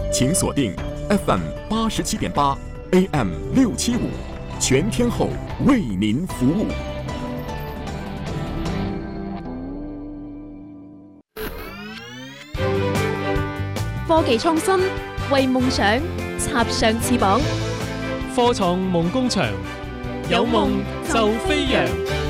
请锁定 FM 87.8 AM 675，全天候为您服务。 科技創新，為夢想插上翅膀。 科創夢工場，有夢就飛揚。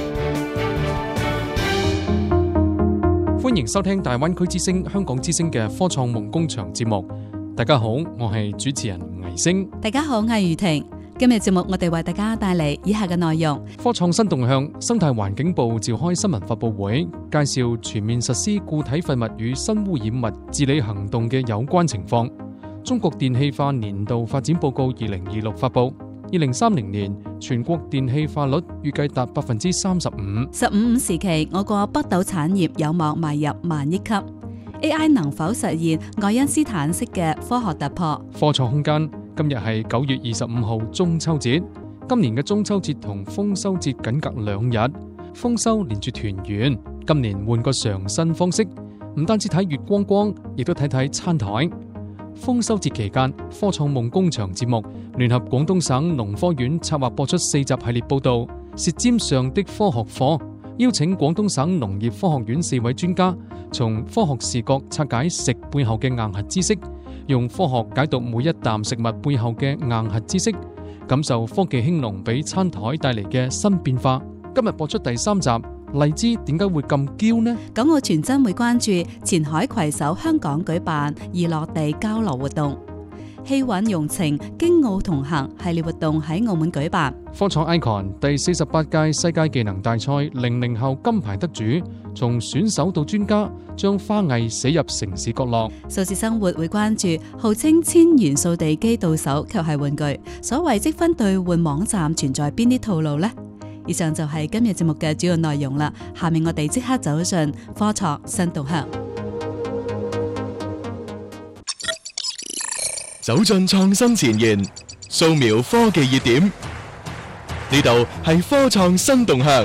歡迎收聽大灣區之聲、香港之聲嘅科創夢工場節目。大家好，我係主持人倪星。 大家好，我係余婷。今日節目我哋為大家帶嚟以下嘅內容： 科創新動向，生態環境部召開新聞發佈會，介紹全面實施固體廢物與新污染物治理行動嘅有關情況。中國電氣化年度發展報告2026發佈，2030年全國電氣化率預計達35%。 15時期，我國北斗產業有望邁入萬億級。AI 能否實現愛因斯坦式嘅科學突破？ 科創空間，今日係9月25號中秋節。今年嘅中秋節同豐收節僅隔2日，豐收連住團圓。今年換個嘗新方式，唔單止睇月光光，亦都睇睇餐台。豐收節期間，科創夢工場節目聯合廣東省農科院策劃播出4集系列報道《舌尖上的科學課》，邀請廣東省農業科學院4位專家，從科學視角拆解食背後嘅硬核知識，用科學解讀每一啖食物背後嘅硬核知識，感受科技興農俾餐台帶嚟嘅新變化。今日播出第3集，荔枝點解會咁嬌呢？ 港澳傳真會關注前海攜手香港舉辦易落地交流活動，氣韻融情京澳同行系列活動喺澳門舉辦。 科創 Icon 第48屆世界技能大賽00後金牌得主，從選手到專家，將花藝寫入城市角落。 數字生活會關注號稱1000元掃地機到手卻係玩具，所謂積分兌換網站存在邊啲套路呢？以上就係今日節目嘅主要內容啦。下面我哋即刻走進科創新動向， 走進創新前沿，掃描科技熱點。呢度係科創新動向。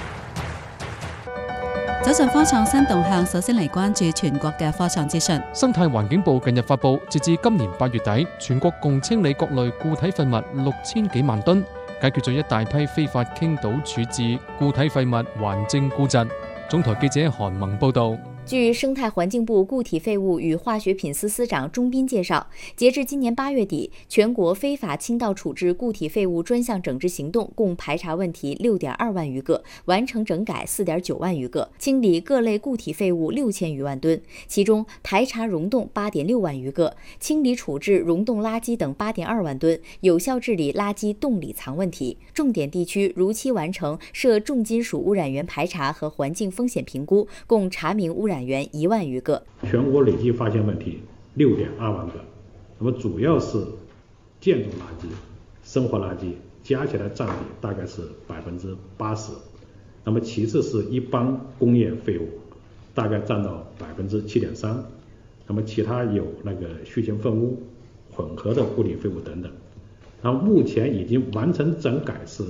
走進科創新動向，首先嚟關注全國嘅科創資訊。 生態環境部近日發佈，截至今年8月底，全國共清理各類固體廢物6000幾萬噸，解決咗一大批非法傾倒處置固體廢物還政固疾。總台記者韓萌報道。 據生態環境部固體廢物與化學品司司長鍾斌介紹，截至今年8月底，全國非法傾倒處置固體廢物專項整治行動共排查問題6.2萬餘個，完成整改4.9萬餘個，清理各類固體廢物6000餘萬噸，其中排查溶洞8.6萬餘個，清理處置溶洞垃圾等8.2萬噸，有效治理垃圾洞裡藏問題。重點地區如期完成涉重金屬污染源排查和環境風險評估，共查明污染源1萬餘個。 全國累計發現問題6.2萬個，那麼主要是建築垃圾、生活垃圾，加起來佔比大概是80%，那麼其次是一般工業廢物，大概佔到7.3%，那麼其他有那個畜禽糞污、混合的固體廢物等等。那麼目前已經完成整改是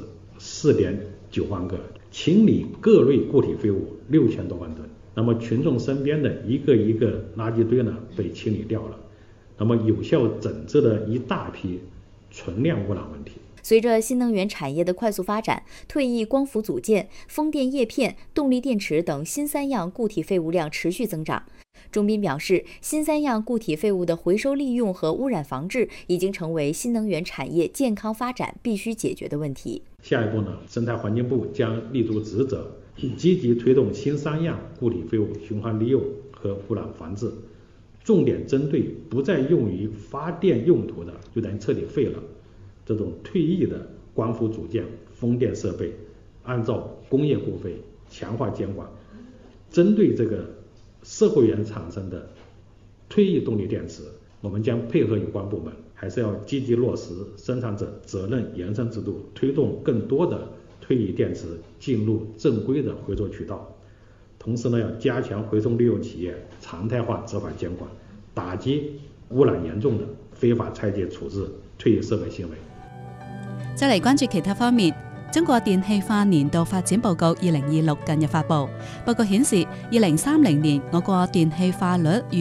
4.9萬個，清理各類固體廢物6000多萬噸。那麼群眾身邊的一個一個垃圾堆呢被清理掉了，那麼有效整治了一大批存量污染問題。 隨着新能源產業的快速發展，退役光伏組件、風電葉片、動力電池等新3樣固體廢物量持續增長。鍾斌表示，新3樣固體廢物的回收利用和污染防治已經成為新能源產業健康發展必須解決的問題。 下一步呢，生態環境部將立足職責，積極推動新3樣固體廢物循環利用和污染防治，重點針對不再用於發電用途的，就等於徹底廢了這種退役的光伏組件、風電設備，按照工業固廢強化監管，針對這個社會原產生的退役動力電池，我們將配合有關部門，還是要積極落實生產者責任延伸制度，推動更多的退役電池進入正規的回收渠道。同時呢，要加強回收利用企業常態化執法監管，打擊污染嚴重的非法拆解處置退役設備行為。 再嚟關注其他方面，中國電氣化年度發展報告2026近日發佈，報告顯示2030年我國電氣化率